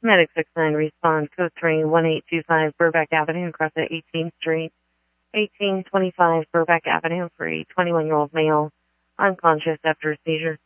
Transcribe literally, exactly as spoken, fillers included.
Medic six nine, respond, code three one eight two five Burbank Avenue, across at eighteenth Street, eighteen twenty-five Burbank Avenue, for a twenty-one-year-old male, unconscious after a seizure.